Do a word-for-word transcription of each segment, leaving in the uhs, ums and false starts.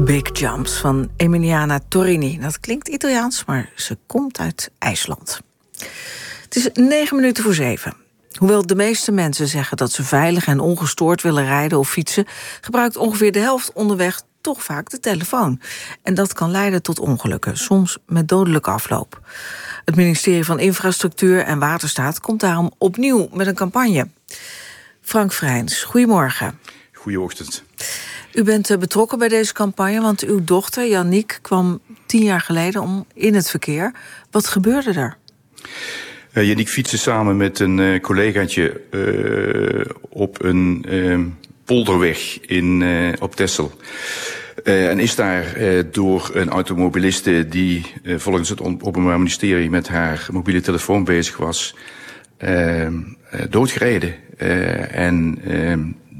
Big Jumps van Emiliana Torrini. Dat klinkt Italiaans, maar ze komt uit IJsland. Het is negen minuten voor zeven. Hoewel de meeste mensen zeggen dat ze veilig en ongestoord willen rijden of fietsen, gebruikt ongeveer de helft onderweg toch vaak de telefoon. En dat kan leiden tot ongelukken, soms met dodelijke afloop. Het ministerie van Infrastructuur en Waterstaat komt daarom opnieuw met een campagne. Frank Vrijns, goedemorgen. Goeieochtend. U bent betrokken bij deze campagne, want uw dochter, Yannick, kwam tien jaar geleden om in het verkeer. Wat gebeurde er? Uh, Yannick fietste samen met een uh, collegaatje uh, op een uh, polderweg in, uh, op Texel. Uh, en is daar uh, door een automobiliste die uh, volgens het Openbaar Ministerie met haar mobiele telefoon bezig was, uh, uh, doodgereden. Uh, en uh,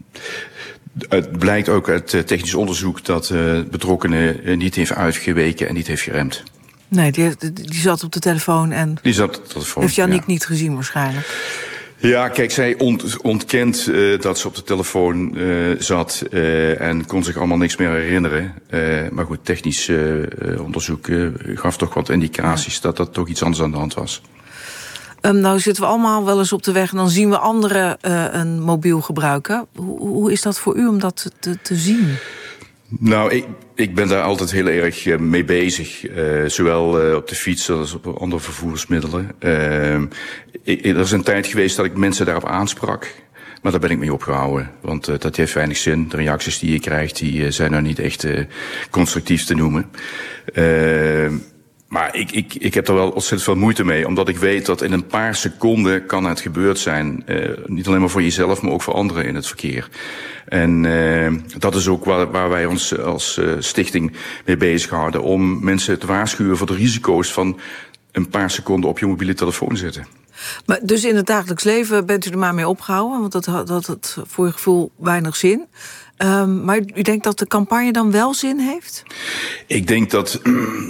het blijkt ook uit uh, technisch onderzoek dat de uh, betrokkenen uh, niet heeft uitgeweken en niet heeft geremd. Nee, die, die zat op de telefoon en die zat op de telefoon, heeft Yannick ja. niet gezien waarschijnlijk. Ja, kijk, zij ont, ontkent uh, dat ze op de telefoon uh, zat uh, en kon zich allemaal niks meer herinneren. Uh, maar goed, technisch uh, onderzoek uh, gaf toch wat indicaties ja. dat dat toch iets anders aan de hand was. Um, nou zitten we allemaal wel eens op de weg en dan zien we anderen uh, een mobiel gebruiken. Hoe, hoe is dat voor u om dat te, te zien? Nou, ik, ik ben daar altijd heel erg uh, mee bezig. Uh, zowel uh, op de fiets als op andere vervoersmiddelen. Uh, ik, er is een tijd geweest dat ik mensen daarop aansprak. Maar daar ben ik mee opgehouden. Want uh, dat heeft weinig zin. De reacties die je krijgt, die uh, zijn nou niet echt uh, constructief te noemen. Uh, Maar ik, ik, ik heb er wel ontzettend veel moeite mee. Omdat ik weet dat in een paar seconden kan het gebeurd zijn. Uh, niet alleen maar voor jezelf, maar ook voor anderen in het verkeer. En uh, dat is ook waar, waar wij ons als uh, stichting mee bezighouden. Om mensen te waarschuwen voor de risico's van een paar seconden op je mobiele telefoon zitten. Maar dus in het dagelijks leven bent u er maar mee opgehouden? Want dat had, dat had voor je gevoel weinig zin. Um, maar u denkt dat de campagne dan wel zin heeft? Ik denk dat,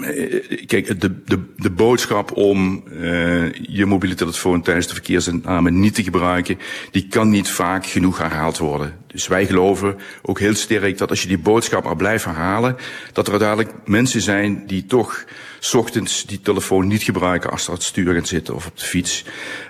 kijk, de, de, de boodschap om uh, je mobiele telefoon tijdens de verkeersaanname niet te gebruiken, die kan niet vaak genoeg herhaald worden. Dus wij geloven ook heel sterk dat als je die boodschap maar blijft herhalen, dat er uiteindelijk mensen zijn die toch 's ochtends die telefoon niet gebruiken als ze aan het stuur gaan zitten of op de fiets.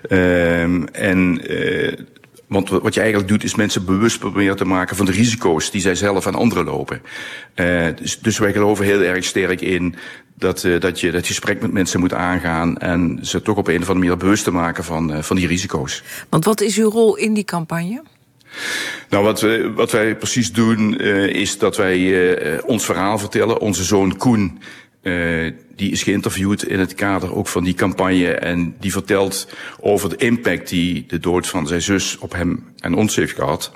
Um, en uh, Want wat je eigenlijk doet, is mensen bewust proberen te maken van de risico's die zij zelf en anderen lopen. Uh, dus, dus wij geloven heel erg sterk in dat, uh, dat je dat gesprek met mensen moet aangaan en ze toch op een of andere manier bewust te maken van, uh, van die risico's. Want wat is uw rol in die campagne? Nou, wat, we, wat wij precies doen, uh, is dat wij uh, ons verhaal vertellen. Onze zoon Koen, Uh, die is geïnterviewd in het kader ook van die campagne en die vertelt over de impact die de dood van zijn zus op hem en ons heeft gehad.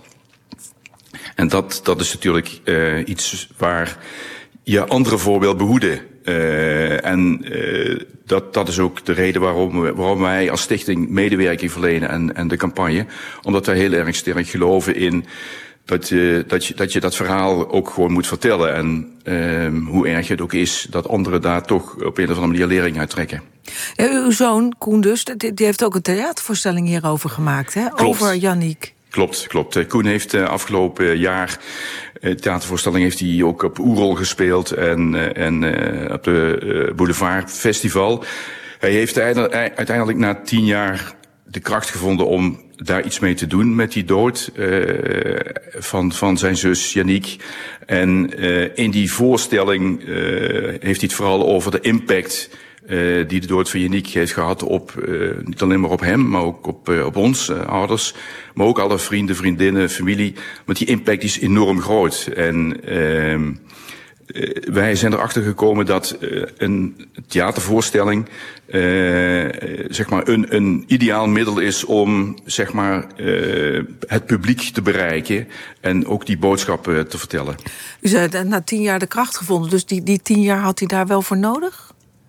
En dat, dat is natuurlijk uh, iets waar je anderen voor wil behoeden. Uh, en uh, dat, dat is ook de reden waarom, we, waarom wij als stichting medewerking verlenen en, en de campagne. Omdat wij heel erg sterk geloven in Dat, uh, dat, je, dat je dat verhaal ook gewoon moet vertellen. En uh, hoe erg het ook is, dat anderen daar toch op een of andere manier lering uit trekken. Ja, uw zoon, Koen dus, die, die heeft ook een theatervoorstelling hierover gemaakt, hè? Klopt. Over Yannick. Klopt, klopt. Koen heeft uh, afgelopen jaar uh, theatervoorstelling heeft hij ook op Oerol gespeeld en, uh, en uh, op de uh, Boulevard Festival. Hij heeft uiteindelijk na tien jaar de kracht gevonden om daar iets mee te doen met die dood uh, van, van zijn zus Yannick. En uh, in die voorstelling uh, heeft hij het vooral over de impact uh, die de dood van Yannick heeft gehad op, uh, niet alleen maar op hem, maar ook op, uh, op ons, uh, ouders. Maar ook alle vrienden, vriendinnen, familie. Want die impact is enorm groot. En uh, Uh, wij zijn erachter gekomen dat uh, een theatervoorstelling uh, zeg maar een, een ideaal middel is om zeg maar uh, het publiek te bereiken en ook die boodschap uh, te vertellen. U zei dat na tien jaar de kracht gevonden, dus die, die tien jaar had hij daar wel voor nodig?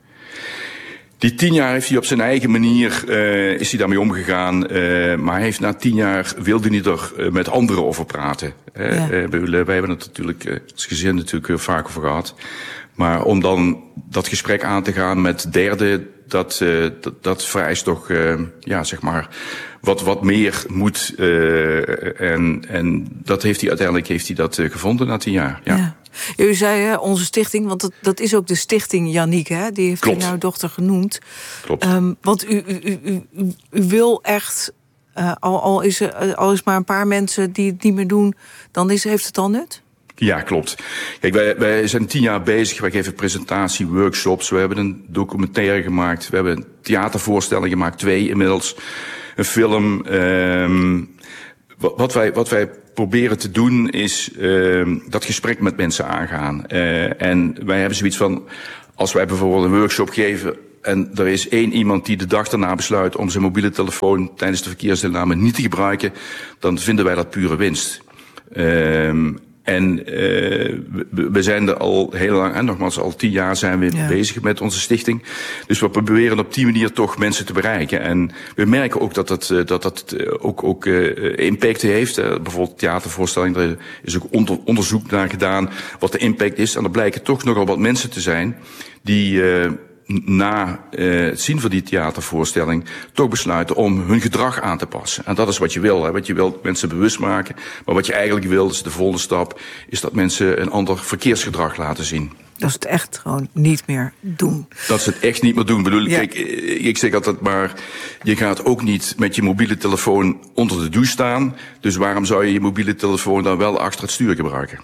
Die tien jaar heeft hij op zijn eigen manier uh, is hij daarmee omgegaan. Uh, maar hij heeft na tien jaar wilde hij er uh, met anderen over praten. Uh, ja. uh, wij, wij hebben het natuurlijk uh, als gezin natuurlijk uh, vaak over gehad. Maar om dan dat gesprek aan te gaan met derden, dat, uh, dat, dat vereist toch uh, ja, zeg maar wat, wat meer moed. Uh, en, en dat heeft hij uiteindelijk heeft hij dat uh, gevonden na tien jaar. Ja. Ja. U zei hè, onze stichting, want dat, dat is ook de stichting Yannick, hè? Die heeft u nou dochter genoemd. Klopt. Um, want u, u, u, u, u wil echt, uh, al, al, is er, al is maar een paar mensen die het niet meer doen, dan is, heeft het al nut? Ja, klopt. Kijk, wij, wij zijn tien jaar bezig. Wij geven presentatie, workshops. We hebben een documentaire gemaakt. We hebben een theatervoorstelling gemaakt, twee inmiddels. Een film. Um, wat, wij, wat wij proberen te doen is um, dat gesprek met mensen aangaan. Uh, en wij hebben zoiets van, als wij bijvoorbeeld een workshop geven en er is één iemand die de dag daarna besluit om zijn mobiele telefoon tijdens de verkeersdeelname niet te gebruiken, dan vinden wij dat pure winst. Um, En uh, we, we zijn er al heel lang, en nogmaals al tien jaar zijn we ja. bezig met onze stichting. Dus we proberen op die manier toch mensen te bereiken. En we merken ook dat dat, dat, dat ook, ook uh, impact heeft. Uh, bijvoorbeeld theatervoorstelling, er is ook onder, onderzoek naar gedaan wat de impact is. En er blijken toch nogal wat mensen te zijn die uh, na uh, het zien van die theatervoorstelling toch besluiten om hun gedrag aan te passen. En dat is wat je wil. Hè? Wat je wil mensen bewust maken. Maar wat je eigenlijk wil, is de volgende stap, is dat mensen een ander verkeersgedrag laten zien. Dat is het echt gewoon niet meer doen. Dat ze het echt niet meer doen. Ik bedoel, ja. Kijk, ik zeg altijd maar, je gaat ook niet met je mobiele telefoon onder de douche staan. Dus waarom zou je je mobiele telefoon dan wel achter het stuur gebruiken?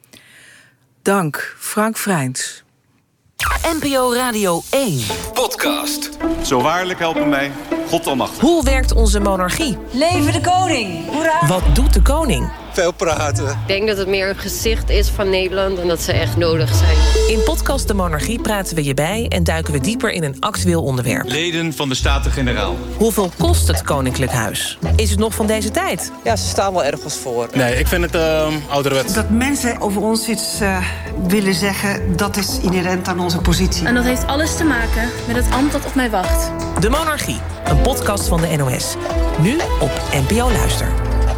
Dank, Frank Vrijns. N P O Radio één. Podcast. Zo waarlijk helpen mij, God almachtig. Hoe werkt onze monarchie? Leven de koning! Hoera! Wat doet de koning? Veel praten. Ik denk dat het meer een gezicht is van Nederland dan dat ze echt nodig zijn. In podcast De Monarchie praten we je bij en duiken we dieper in een actueel onderwerp. Leden van de Staten-Generaal. Hoeveel kost het Koninklijk Huis? Is het nog van deze tijd? Ja, ze staan wel ergens voor. Nee, ik vind het uh, ouderwets. Dat mensen over ons iets uh, willen zeggen, dat is inherent aan onze positie. En dat heeft alles te maken met het ambt dat op mij wacht. De Monarchie, een podcast van de N O S. Nu op N P O Luister.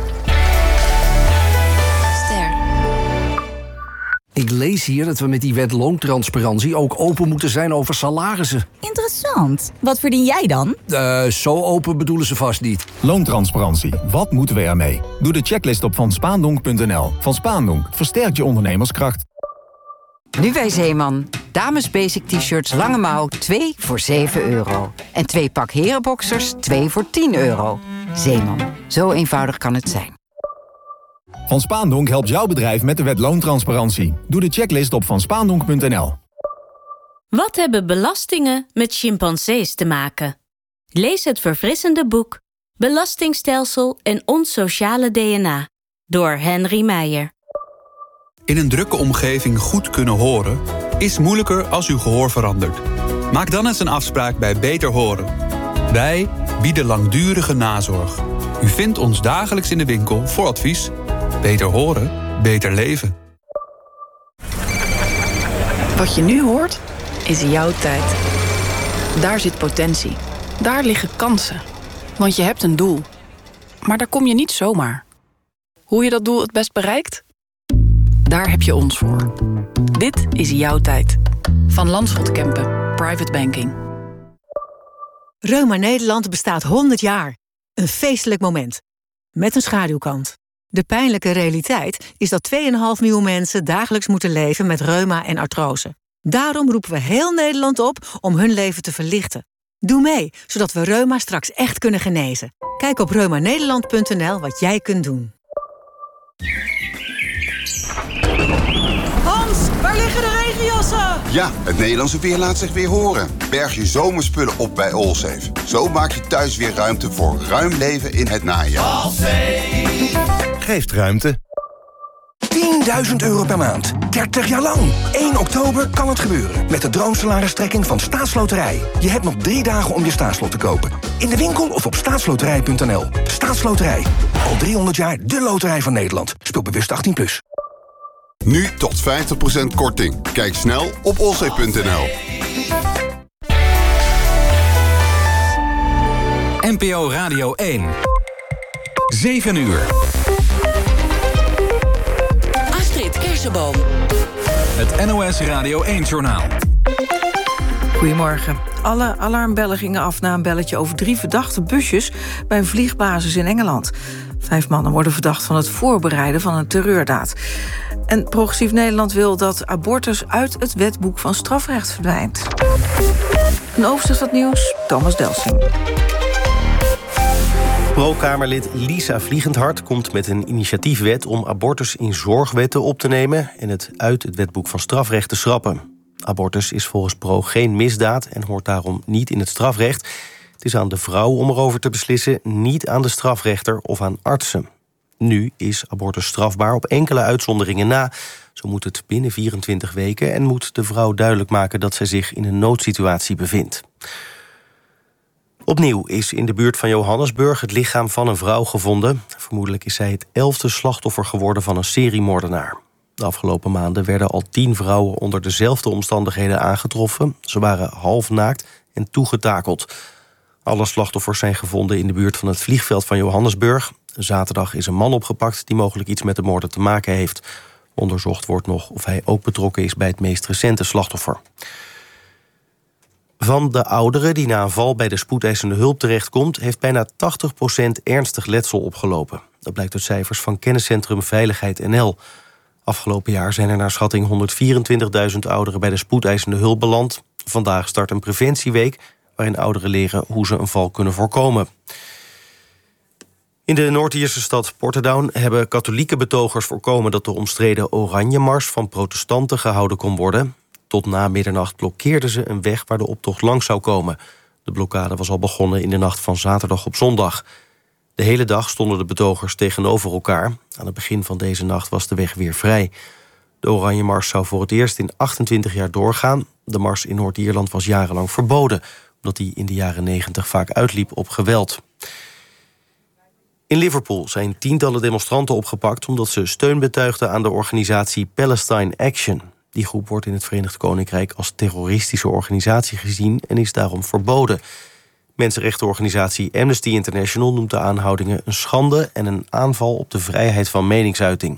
Ik lees hier dat we met die wet loontransparantie ook open moeten zijn over salarissen. Interessant. Wat verdien jij dan? Uh, zo open bedoelen ze vast niet. Loontransparantie. Wat moeten we ermee? Doe de checklist op van spaandonk punt n l. Van Spaandonk versterkt je ondernemerskracht. Nu bij Zeeman. Dames basic t-shirts lange mouw twee voor zeven euro. En twee pak herenboxers twee voor tien euro. Zeeman. Zo eenvoudig kan het zijn. Van Spaandonk helpt jouw bedrijf met de wet loontransparantie. Doe de checklist op van spaandonk punt n l. Wat hebben belastingen met chimpansees te maken? Lees het verfrissende boek Belastingstelsel en ons sociale D N A door Henry Meijer. In een drukke omgeving goed kunnen horen is moeilijker als uw gehoor verandert. Maak dan eens een afspraak bij Beter Horen. Wij bieden langdurige nazorg. U vindt ons dagelijks in de winkel voor advies. Beter horen, beter leven. Wat je nu hoort, is jouw tijd. Daar zit potentie. Daar liggen kansen. Want je hebt een doel. Maar daar kom je niet zomaar. Hoe je dat doel het best bereikt? Daar heb je ons voor. Dit is jouw tijd. Van Landschot Kempen, Private Banking. Reuma Nederland bestaat honderd jaar. Een feestelijk moment. Met een schaduwkant. De pijnlijke realiteit is dat twee komma vijf miljoen mensen dagelijks moeten leven met reuma en artrose. Daarom roepen we heel Nederland op om hun leven te verlichten. Doe mee, zodat we reuma straks echt kunnen genezen. Kijk op reuma nederland punt n l wat jij kunt doen. Hans, waar liggen de regenjassen? Ja, het Nederlandse weer laat zich weer horen. Berg je zomerspullen op bij Allsafe. Zo maak je thuis weer ruimte voor ruim leven in het najaar. Allsafe geeft ruimte. tienduizend euro per maand. dertig jaar lang. één oktober kan het gebeuren. Met de droomsalaristrekking van Staatsloterij. Je hebt nog drie dagen om je staatslot te kopen. In de winkel of op staatsloterij punt n l. Staatsloterij. Al driehonderd jaar de loterij van Nederland. Speel bewust achttien plus. Nu tot vijftig procent korting. Kijk snel op allsafe punt n l. N P O Radio één. zeven uur. Astrid Kersenboom. Het N O S Radio één-journaal. Goedemorgen. Alle alarmbellen gingen af na een belletje over drie verdachte busjes bij een vliegbasis in Engeland. Vijf mannen worden verdacht van het voorbereiden van een terreurdaad. En Progressief Nederland wil dat abortus uit het wetboek van strafrecht verdwijnt. Een overzicht van het nieuws, Thomas Delsing. Pro-Kamerlid Lisa Vliegendhart komt met een initiatiefwet om abortus in zorgwetten op te nemen en het uit het wetboek van strafrecht te schrappen. Abortus is volgens Pro geen misdaad en hoort daarom niet in het strafrecht. Het is aan de vrouw om erover te beslissen, niet aan de strafrechter of aan artsen. Nu is abortus strafbaar op enkele uitzonderingen na. Zo moet het binnen vierentwintig weken en moet de vrouw duidelijk maken dat zij zich in een noodsituatie bevindt. Opnieuw is in de buurt van Johannesburg het lichaam van een vrouw gevonden. Vermoedelijk is zij het elfde slachtoffer geworden van een seriemoordenaar. De afgelopen maanden werden al tien vrouwen onder dezelfde omstandigheden aangetroffen. Ze waren halfnaakt en toegetakeld. Alle slachtoffers zijn gevonden in de buurt van het vliegveld van Johannesburg. Zaterdag is een man opgepakt die mogelijk iets met de moorden te maken heeft. Onderzocht wordt nog of hij ook betrokken is bij het meest recente slachtoffer. Van de ouderen die na een val bij de spoedeisende hulp terechtkomt, heeft bijna tachtig procent ernstig letsel opgelopen. Dat blijkt uit cijfers van kenniscentrum Veiligheid N L. Afgelopen jaar zijn er naar schatting honderdvierentwintigduizend ouderen bij de spoedeisende hulp beland. Vandaag start een preventieweek waarin ouderen leren hoe ze een val kunnen voorkomen. In de Noord-Ierse stad Portadown hebben katholieke betogers voorkomen dat de omstreden Oranjemars van protestanten gehouden kon worden. Tot na middernacht blokkeerden ze een weg waar de optocht langs zou komen. De blokkade was al begonnen in de nacht van zaterdag op zondag. De hele dag stonden de betogers tegenover elkaar. Aan het begin van deze nacht was de weg weer vrij. De Oranjemars zou voor het eerst in achtentwintig jaar doorgaan. De mars in Noord-Ierland was jarenlang verboden, omdat die in de jaren negentig vaak uitliep op geweld. In Liverpool zijn tientallen demonstranten opgepakt omdat ze steun betuigden aan de organisatie Palestine Action. Die groep wordt in het Verenigd Koninkrijk als terroristische organisatie gezien en is daarom verboden. Mensenrechtenorganisatie Amnesty International noemt de aanhoudingen een schande en een aanval op de vrijheid van meningsuiting.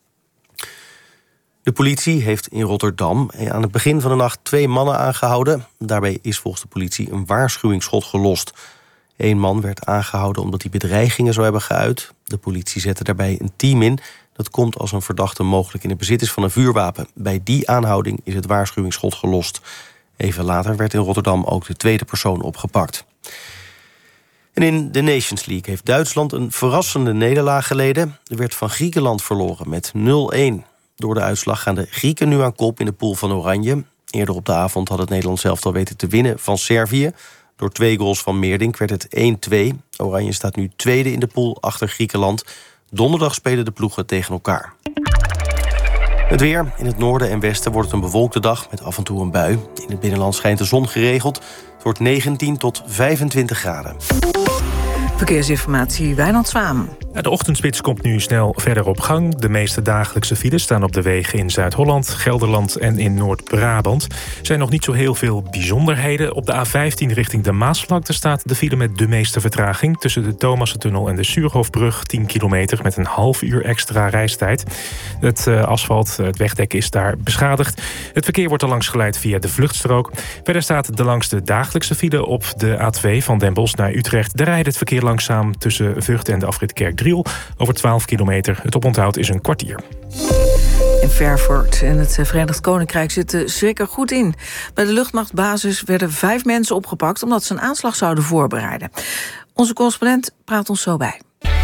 De politie heeft in Rotterdam aan het begin van de nacht twee mannen aangehouden. Daarbij is volgens de politie een waarschuwingsschot gelost. Eén man werd aangehouden omdat hij bedreigingen zou hebben geuit. De politie zette daarbij een team in. Dat komt als een verdachte mogelijk in het bezit is van een vuurwapen. Bij die aanhouding is het waarschuwingsschot gelost. Even later werd in Rotterdam ook de tweede persoon opgepakt. En in de Nations League heeft Duitsland een verrassende nederlaag geleden. Er werd van Griekenland verloren met nul-een. Door de uitslag gaan de Grieken nu aan kop in de pool van Oranje. Eerder op de avond had het Nederlands elftal weten te winnen van Servië. Door twee goals van Meerdink werd het één-twee. Oranje staat nu tweede in de pool achter Griekenland. Donderdag spelen de ploegen tegen elkaar. Het weer. In het noorden en westen wordt het een bewolkte dag met af en toe een bui. In het binnenland schijnt de zon geregeld. Het wordt negentien tot vijfentwintig graden. Verkeersinformatie, Wijnand Zwaan. De ochtendspits komt nu snel verder op gang. De meeste dagelijkse files staan op de wegen in Zuid-Holland, Gelderland en in Noord-Brabant. Er zijn nog niet zo heel veel bijzonderheden. Op de A vijftien richting de Maasvlakte staat de file met de meeste vertraging. Tussen de Thomassentunnel en de Suurhofbrug tien kilometer met een half uur extra reistijd. Het uh, asfalt, het wegdek is daar beschadigd. Het verkeer wordt er langs geleid via de vluchtstrook. Verder staat de langste dagelijkse file op de A twee van Den Bosch naar Utrecht. Daar rijdt het verkeer langzaam tussen Vught en de afrit Kerkdriel. Over twaalf kilometer. Het oponthoud is een kwartier. In Fairford in het Verenigd Koninkrijk zit de schrik er goed in. Bij de luchtmachtbasis werden vijf mensen opgepakt omdat ze een aanslag zouden voorbereiden. Onze correspondent praat ons zo bij.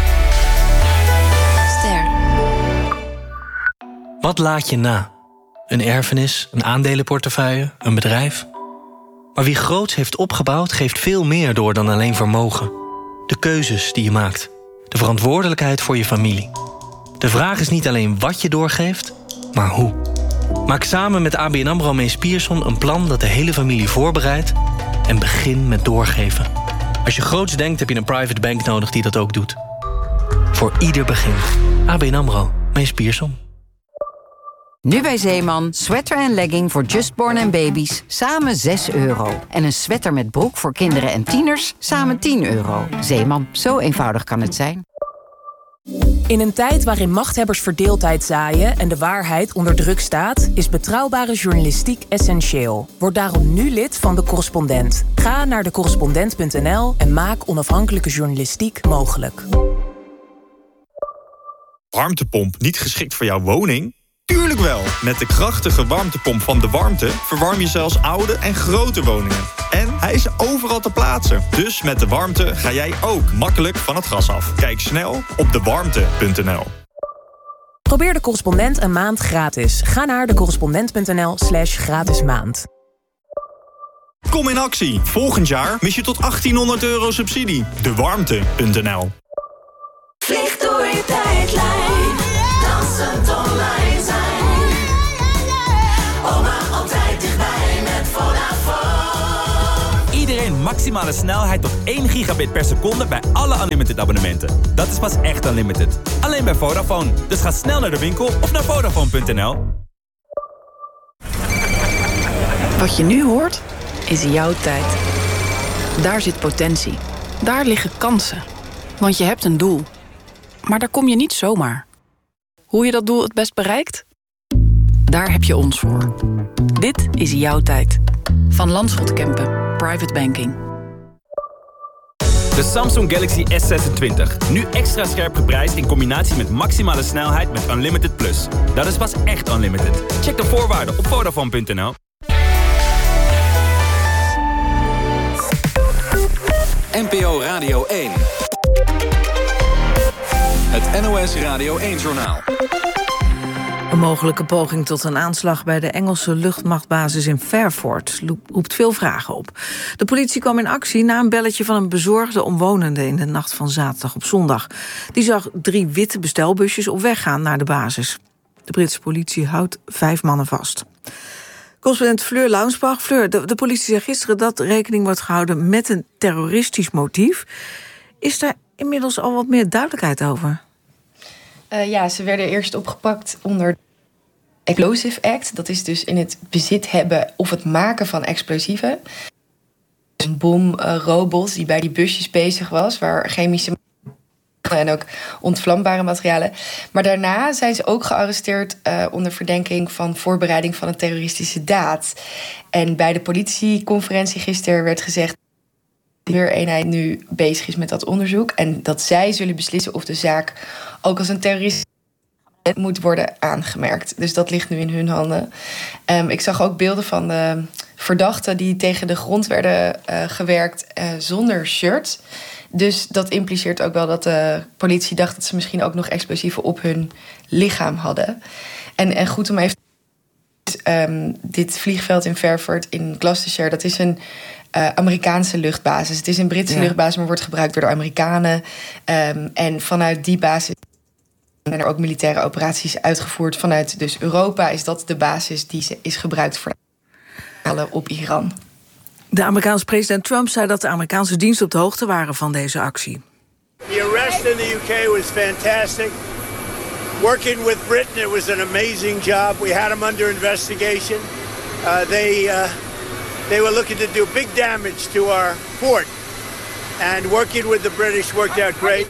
Ster. Wat laat je na? Een erfenis, een aandelenportefeuille, een bedrijf? Maar wie groots heeft opgebouwd, geeft veel meer door dan alleen vermogen. De keuzes die je maakt. De verantwoordelijkheid voor je familie. De vraag is niet alleen wat je doorgeeft, maar hoe. Maak samen met A B N AMRO Mees Pierson een plan dat de hele familie voorbereidt en begin met doorgeven. Als je groots denkt, heb je een private bank nodig die dat ook doet. Voor ieder begin. A B N AMRO Mees Pierson. Nu bij Zeeman, sweater en legging voor justborn en baby's, samen zes euro. En een sweater met broek voor kinderen en tieners, samen tien euro. Zeeman, zo eenvoudig kan het zijn. In een tijd waarin machthebbers verdeeldheid zaaien en de waarheid onder druk staat, is betrouwbare journalistiek essentieel. Word daarom nu lid van De Correspondent. Ga naar de correspondent punt n l en maak onafhankelijke journalistiek mogelijk. Warmtepomp niet geschikt voor jouw woning? Tuurlijk wel. Met de krachtige warmtepomp van De Warmte verwarm je zelfs oude en grote woningen. En hij is overal te plaatsen. Dus met De Warmte ga jij ook makkelijk van het gas af. Kijk snel op de warmte punt n l. Probeer De Correspondent een maand gratis. Ga naar decorrespondent.nl slash gratis maand. Kom in actie. Volgend jaar mis je tot achttienhonderd euro subsidie. de warmte punt n l. Vlieg door je tijdlijn. Dansend online zijn. Oma altijd dichtbij met Vodafone. Iedereen maximale snelheid tot één gigabit per seconde bij alle Unlimited abonnementen. Dat is pas echt Unlimited. Alleen bij Vodafone. Dus ga snel naar de winkel of naar vodafone punt n l. Wat je nu hoort, is jouw tijd. Daar zit potentie. Daar liggen kansen. Want je hebt een doel. Maar daar kom je niet zomaar. Hoe je dat doel het best bereikt? Daar heb je ons voor. Dit is jouw tijd. Van Landschot Kempen. Private Banking. De Samsung Galaxy S zesentwintig. Nu extra scherp geprijsd in combinatie met maximale snelheid met Unlimited Plus. Dat is pas echt Unlimited. Check de voorwaarden op vodafone punt n l. N P O Radio één. Het N O S Radio één-journaal. Een mogelijke poging tot een aanslag bij de Engelse luchtmachtbasis in Fairford roept veel vragen op. De politie kwam in actie na een belletje van een bezorgde omwonende in de nacht van zaterdag op zondag. Die zag drie witte bestelbusjes op weg gaan naar de basis. De Britse politie houdt vijf mannen vast. Correspondent Fleur Launsbach. Fleur, de, de politie zei gisteren dat rekening wordt gehouden met een terroristisch motief. Is daar inmiddels al wat meer duidelijkheid over? Uh, ja, ze werden eerst opgepakt onder Explosive Act. Dat is dus in het bezit hebben of het maken van explosieven. Een bom, uh, robot die bij die busjes bezig was, waar chemische en ook ontvlambare materialen. Maar daarna zijn ze ook gearresteerd uh, onder verdenking van voorbereiding van een terroristische daad. En bij de politieconferentie gisteren werd gezegd dat de eenheid nu bezig is met dat onderzoek en dat zij zullen beslissen of de zaak ook als een terrorist moet worden aangemerkt. Dus dat ligt nu in hun handen. Um, ik zag ook beelden van de verdachten die tegen de grond werden uh, gewerkt uh, zonder shirt. Dus dat impliceert ook wel dat de politie dacht dat ze misschien ook nog explosieven op hun lichaam hadden. En, en goed om even... Um, dit vliegveld in Fairford in Gloucestershire, dat is een uh, Amerikaanse luchtbasis. Het is een Britse ja. luchtbasis, maar wordt gebruikt door de Amerikanen. Um, en vanuit die basis zijn er ook militaire operaties uitgevoerd. Vanuit dus Europa is dat de basis die is gebruikt voor de op Iran. De Amerikaanse president Trump zei dat de Amerikaanse diensten op de hoogte waren van deze actie. The arrest in the U K was fantastic. Working with Britain, it was an amazing job. We had them under investigation. Uh, they uh, they were looking to do big damage to our port, and working with the British worked out great.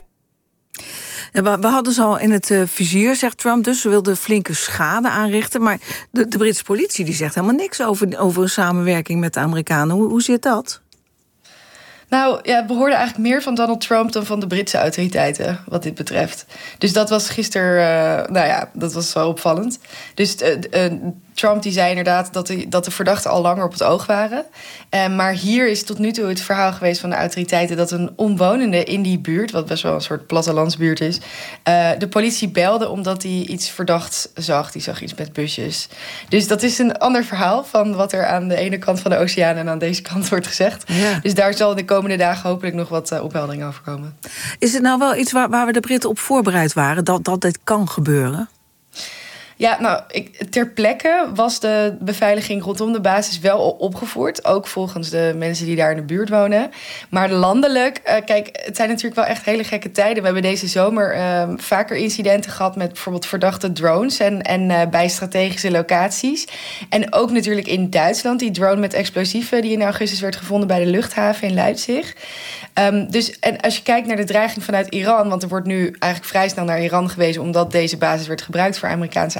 Ja, we hadden ze al in het uh, vizier, zegt Trump, dus ze wilden flinke schade aanrichten. Maar de, de Britse politie die zegt helemaal niks over, over een samenwerking met de Amerikanen. Hoe, hoe zit dat? Nou, ja, we hoorden eigenlijk meer van Donald Trump dan van de Britse autoriteiten, wat dit betreft. Dus dat was gisteren, uh, nou ja, dat was wel opvallend. Dus uh, uh, Trump die zei inderdaad dat de, dat de verdachten al langer op het oog waren. Uh, maar hier is tot nu toe het verhaal geweest van de autoriteiten dat een omwonende in die buurt, wat best wel een soort plattelandsbuurt is, uh, de politie belde omdat hij iets verdachts zag. Die zag iets met busjes. Dus dat is een ander verhaal van wat er aan de ene kant van de oceaan en aan deze kant wordt gezegd. Ja. Dus daar zal de komende dagen hopelijk nog wat uh, opheldering over komen. Is het nou wel iets waar, waar we de Britten op voorbereid waren, dat, dat dit kan gebeuren? Ja, nou, ik, ter plekke was de beveiliging rondom de basis wel opgevoerd. Ook volgens de mensen die daar in de buurt wonen. Maar landelijk, uh, kijk, het zijn natuurlijk wel echt hele gekke tijden. We hebben deze zomer uh, vaker incidenten gehad met bijvoorbeeld verdachte drones en, en uh, bij strategische locaties. En ook natuurlijk in Duitsland, die drone met explosieven die in augustus werd gevonden bij de luchthaven in Leipzig. Um, dus en als je kijkt naar de dreiging vanuit Iran, want er wordt nu eigenlijk vrij snel naar Iran gewezen omdat deze basis werd gebruikt voor Amerikaanse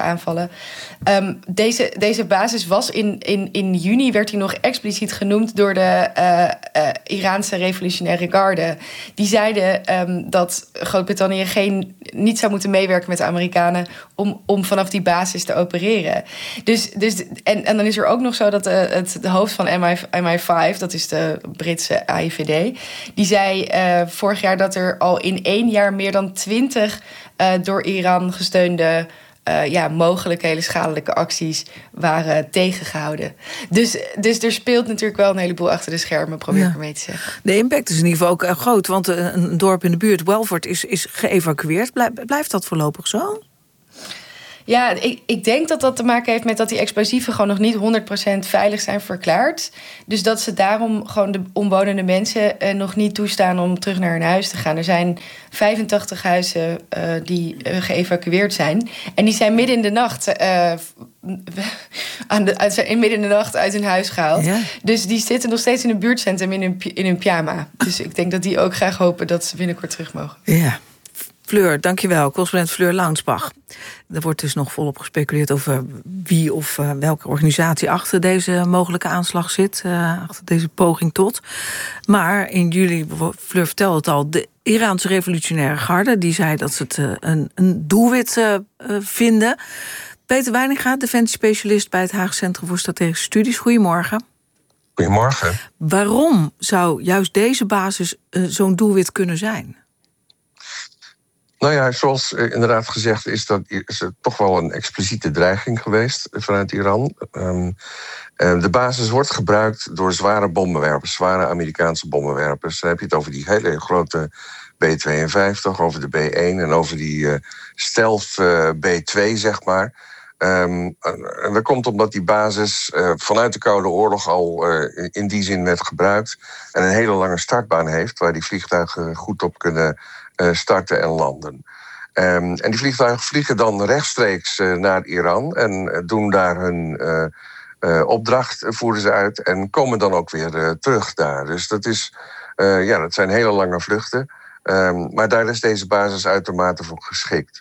aanvallen. Um, deze, deze basis was in, in, in juni, werd hij nog expliciet genoemd door de uh, uh, Iraanse revolutionaire garde. Die zeiden um, dat Groot-Brittannië geen, niet zou moeten meewerken met de Amerikanen om, om vanaf die basis te opereren. Dus, dus, en, en dan is er ook nog zo dat uh, het de hoofd van M I vijf, dat is de Britse A I V D, die zei uh, vorig jaar dat er al in één jaar meer dan twintig uh, door Iran gesteunde uh, ja, mogelijke hele schadelijke acties waren tegengehouden. Dus, dus er speelt natuurlijk wel een heleboel achter de schermen, probeer ik ja. ermee te zeggen. De impact is in ieder geval ook uh, groot, want uh, een dorp in de buurt, Welford, is, is geëvacueerd. Blijf, blijft dat voorlopig zo? Ja, ik, ik denk dat dat te maken heeft met dat die explosieven gewoon nog niet honderd procent veilig zijn verklaard. Dus dat ze daarom gewoon de omwonende mensen eh, nog niet toestaan om terug naar hun huis te gaan. Er zijn vijfentachtig huizen uh, die uh, geëvacueerd zijn. En die zijn midden in de nacht, uh, aan de, uit, midden in de nacht uit hun huis gehaald. Ja. Dus die zitten nog steeds in een buurtcentrum in hun, in hun pyjama. Dus ik denk dat die ook graag hopen dat ze binnenkort terug mogen. Ja. Fleur, dankjewel. Correspondent Fleur Launsbach. Er wordt dus nog volop gespeculeerd over wie of uh, welke organisatie achter deze mogelijke aanslag zit. Uh, achter deze poging tot. Maar in juli, Fleur vertelde het al, de Iraanse revolutionaire garde, die zei dat ze het uh, een, een doelwit uh, vinden. Peter Weininga, defensiespecialist bij het Haag Centrum voor Strategische Studies. Goedemorgen. Goedemorgen. Waarom zou juist deze basis uh, zo'n doelwit kunnen zijn? Nou ja, zoals inderdaad gezegd is, dat, is er toch wel een expliciete dreiging geweest vanuit Iran. Um, de basis wordt gebruikt door zware bommenwerpers, zware Amerikaanse bommenwerpers. Dan heb je het over die hele grote B tweeënvijftig, over de B één en over die uh, stealth uh, B twee, zeg maar. Um, en dat komt omdat die basis uh, vanuit de Koude Oorlog al uh, in die zin werd gebruikt en een hele lange startbaan heeft, waar die vliegtuigen goed op kunnen uh, starten en landen. Um, en die vliegtuigen vliegen dan rechtstreeks uh, naar Iran en uh, doen daar hun uh, uh, opdracht, voeren ze uit en komen dan ook weer uh, terug daar. Dus dat, is, uh, ja, dat zijn hele lange vluchten, um, maar daar is deze basis uitermate voor geschikt.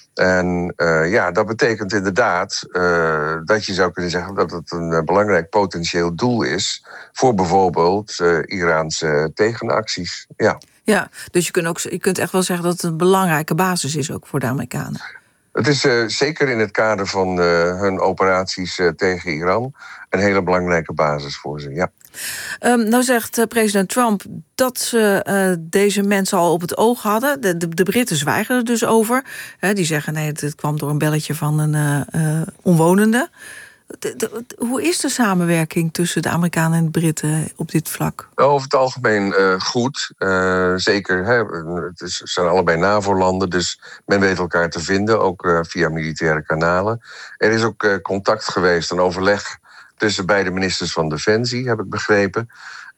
En uh, ja, dat betekent inderdaad uh, dat je zou kunnen zeggen dat het een uh, belangrijk potentieel doel is voor bijvoorbeeld uh, Iraanse tegenacties. Ja. Ja, dus je kunt, ook, je kunt echt wel zeggen dat het een belangrijke basis is ook voor de Amerikanen. Het is uh, zeker in het kader van uh, hun operaties uh, tegen Iran een hele belangrijke basis voor ze, ja. Um, nou zegt uh, president Trump dat ze uh, deze mensen al op het oog hadden. De, de, de Britten zwijgen er dus over. He, die zeggen nee, het, het kwam door een belletje van een uh, uh, omwonende. De, de, hoe is de samenwerking tussen de Amerikanen en de Britten op dit vlak? Over het algemeen uh, goed. Uh, zeker, hè, het is, zijn allebei NAVO-landen, dus men weet elkaar te vinden, ook uh, via militaire kanalen. Er is ook uh, contact geweest, een overleg tussen beide ministers van Defensie, heb ik begrepen.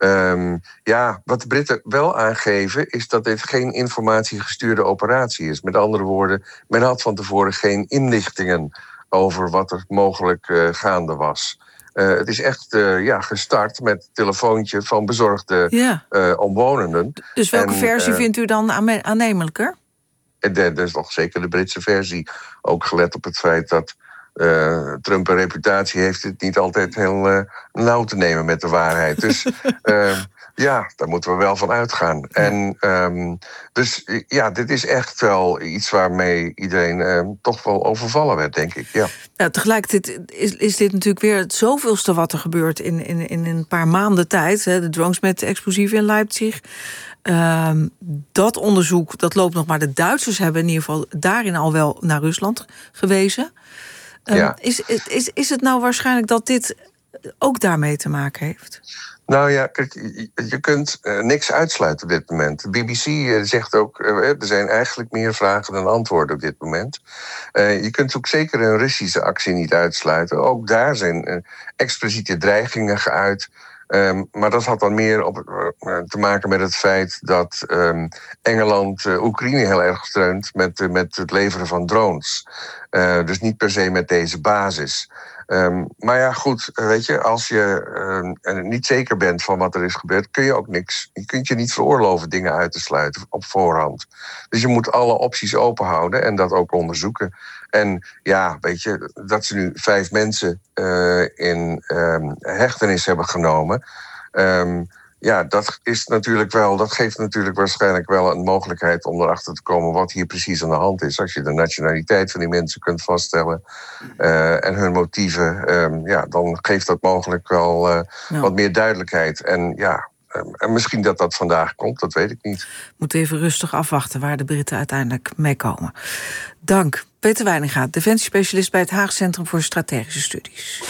Um, ja, wat de Britten wel aangeven is dat dit geen informatiegestuurde operatie is. Met andere woorden, men had van tevoren geen inlichtingen over wat er mogelijk uh, gaande was. Uh, het is echt uh, ja, gestart met het telefoontje van bezorgde ja. uh, omwonenden. Dus welke en, versie uh, vindt u dan aane- aannemelijker? Dat is toch zeker de Britse versie. Ook gelet op het feit dat Uh, Trump een reputatie heeft het niet altijd heel uh, nauw te nemen met de waarheid. Dus uh, ja, daar moeten we wel van uitgaan. En um, dus ja, dit is echt wel iets waarmee iedereen uh, toch wel overvallen werd, denk ik. Ja. Ja, tegelijkertijd is, is dit natuurlijk weer het zoveelste wat er gebeurt in, in, in een paar maanden tijd. Hè, de drones met explosieven in Leipzig. Uh, dat onderzoek, dat loopt nog, maar de Duitsers hebben in ieder geval daarin al wel naar Rusland gewezen. Um, ja. is, is, is het nou waarschijnlijk dat dit ook daarmee te maken heeft? Nou ja, kijk, je kunt uh, niks uitsluiten op dit moment. De B B C uh, zegt ook, uh, er zijn eigenlijk meer vragen dan antwoorden op dit moment. Uh, je kunt ook zeker een Russische actie niet uitsluiten. Ook daar zijn uh, expliciete dreigingen geuit. Um, maar dat had dan meer op, uh, te maken met het feit dat um, Engeland uh, Oekraïne heel erg steunt met, uh, met het leveren van drones. Uh, dus niet per se met deze basis. Um, maar ja, goed, weet je, als je uh, niet zeker bent van wat er is gebeurd, kun je ook niks. Je kunt je niet veroorloven dingen uit te sluiten op voorhand. Dus je moet alle opties open houden en dat ook onderzoeken. En ja, weet je, dat ze nu vijf mensen uh, in um, hechtenis hebben genomen. Um, Ja, dat is natuurlijk wel, dat geeft natuurlijk waarschijnlijk wel een mogelijkheid om erachter te komen wat hier precies aan de hand is. Als je de nationaliteit van die mensen kunt vaststellen uh, en hun motieven, um, ja, dan geeft dat mogelijk wel uh, ja. wat meer duidelijkheid. En ja, um, en misschien dat dat vandaag komt, dat weet ik niet. Moet even rustig afwachten waar de Britten uiteindelijk mee komen. Dank, Peter Wijninga, defensiespecialist bij het Haag Centrum voor Strategische Studies.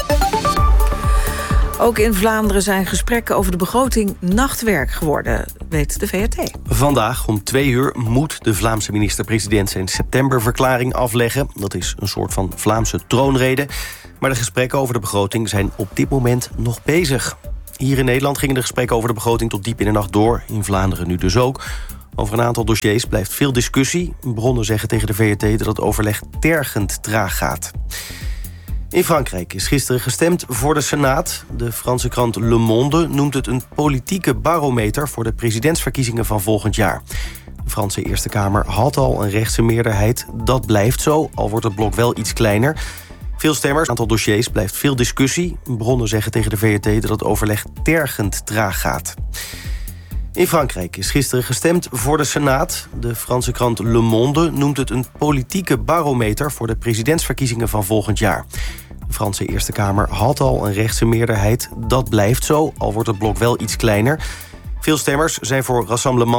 Ook in Vlaanderen zijn gesprekken over de begroting nachtwerk geworden, weet de V R T. Vandaag om twee uur moet de Vlaamse minister-president zijn septemberverklaring afleggen. Dat is een soort van Vlaamse troonrede. Maar de gesprekken over de begroting zijn op dit moment nog bezig. Hier in Nederland gingen de gesprekken over de begroting tot diep in de nacht door. In Vlaanderen nu dus ook. Over een aantal dossiers blijft veel discussie. Bronnen zeggen tegen de V R T dat het overleg tergend traag gaat. In Frankrijk is gisteren gestemd voor de Senaat. De Franse krant Le Monde noemt het een politieke barometer voor de presidentsverkiezingen van volgend jaar. De Franse Eerste Kamer had al een rechtse meerderheid. Dat blijft zo, al wordt het blok wel iets kleiner. Veel stemmers, een aantal dossiers, blijft veel discussie. Bronnen zeggen tegen de V R T dat het overleg tergend traag gaat. In Frankrijk is gisteren gestemd voor de Senaat. De Franse krant Le Monde noemt het een politieke barometer voor de presidentsverkiezingen van volgend jaar. De Franse Eerste Kamer had al een rechtse meerderheid. Dat blijft zo, al wordt het blok wel iets kleiner. Veel stemmers zijn voor Rassemblement